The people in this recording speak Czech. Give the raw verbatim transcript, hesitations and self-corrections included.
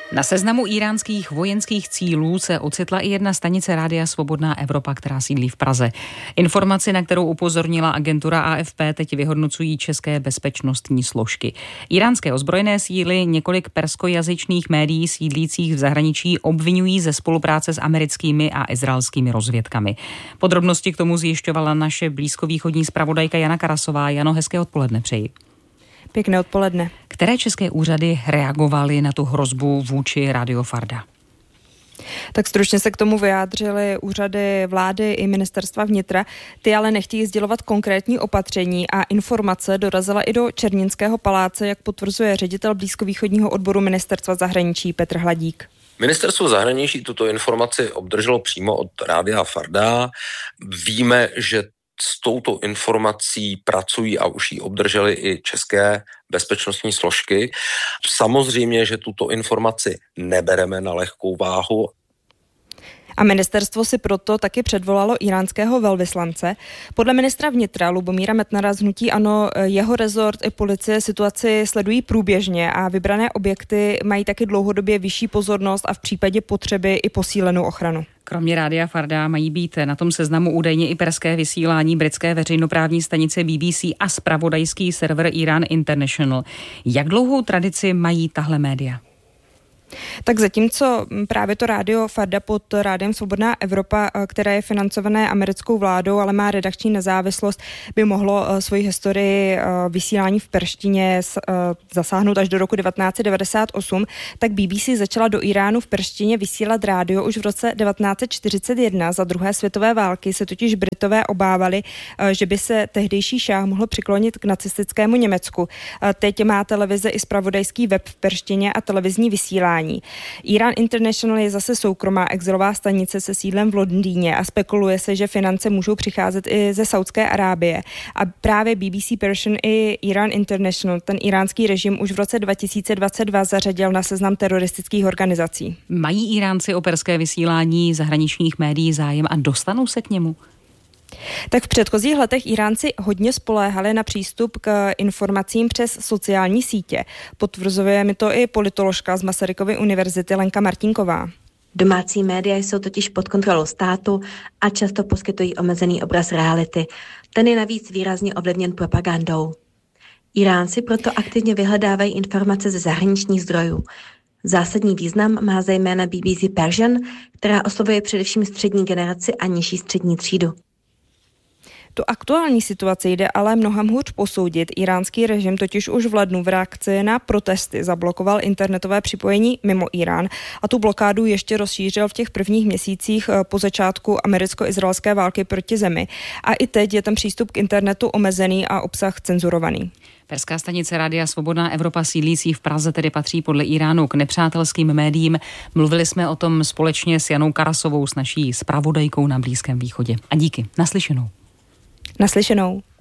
Na seznamu íránských vojenských cílů se ocitla i jedna stanice Rádia Svobodná Evropa, která sídlí v Praze. Informaci, na kterou upozornila agentura A F P, teď vyhodnocují české bezpečnostní složky. Íránské ozbrojené síly několik perskojazyčných médií sídlících v zahraničí obvinují ze spolupráce s americkými a izraelskými rozvědkami. Podrobnosti k tomu zjišťovala naše blízkovýchodní zpravodajka Jana Karasová. Jano, hezké odpoledne přeji. Pěkné odpoledne. Které české úřady reagovaly na tu hrozbu vůči Rádiu Farda? Tak stručně se k tomu vyjádřily úřady vlády i ministerstva vnitra. Ty ale nechtějí sdělovat konkrétní opatření a informace dorazila i do Černínského paláce, jak potvrzuje ředitel blízkovýchodního odboru ministerstva zahraničí Petr Hladík. Ministerstvo zahraničí tuto informaci obdrželo přímo od Rádia Farda. Víme, že s touto informací pracují a už ji obdrželi i české bezpečnostní složky. Samozřejmě, že tuto informaci nebereme na lehkou váhu. A ministerstvo si proto taky předvolalo iránského velvyslance. Podle ministra vnitra Lubomíra Metnara z hnutí ANO jeho rezort i policie situaci sledují průběžně a vybrané objekty mají taky dlouhodobě vyšší pozornost a v případě potřeby i posílenou ochranu. Kromě Rádia Farda mají být na tom seznamu údajně i perské vysílání britské veřejnoprávní stanice B B C a zpravodajský server Iran International. Jak dlouhou tradici mají tahle média? Tak zatímco právě to Rádio Farda pod Rádiem Svobodná Evropa, které je financované americkou vládou, ale má redakční nezávislost, by mohlo svoji historii vysílání v perštině zasáhnout až do roku devatenáct set devadesát osm, tak B B C začala do Iránu v perštině vysílat rádio už v roce devatenáct set čtyřicet jedna. Za druhé světové války se totiž Britové obávali, že by se tehdejší šáh mohl přiklonit k nacistickému Německu. Teď má televize i zpravodajský web v perštině a televizní vysílání. Iran International je zase soukromá exilová stanice se sídlem v Londýně a spekuluje se, že finance můžou přicházet i ze Saudské Arábie. A právě B B C Persian i Iran International ten iránský režim už v roce dva tisíce dvacet dva zařadil na seznam teroristických organizací. Mají Iránci o perské vysílání zahraničních médií zájem a dostanou se k němu? Tak v předchozích letech Iránci hodně spoléhali na přístup k informacím přes sociální sítě. Potvrzuje mi to i politoložka z Masarykovy univerzity Lenka Martinková. Domácí média jsou totiž pod kontrolou státu a často poskytují omezený obraz reality. Ten je navíc výrazně ovlivněn propagandou. Iránci proto aktivně vyhledávají informace ze zahraničních zdrojů. Zásadní význam má zejména B B C Persian, která oslovuje především střední generaci a nižší střední třídu. Tu aktuální situaci jde ale mnohem hůř posoudit. Iránský režim totiž už v lednu v reakci na protesty zablokoval internetové připojení mimo Irán a tu blokádu ještě rozšířil v těch prvních měsících po začátku americko-izraelské války proti zemi. A i teď je ten přístup k internetu omezený a obsah cenzurovaný. Perská stanice Rádia Svobodná Evropa sídlící v Praze tedy patří podle Iránu k nepřátelským médiím. Mluvili jsme o tom společně s Janou Karasovou, s naší zpravodajkou na Blízkém východě. A díky. Naslyšenou. Naslyšenou.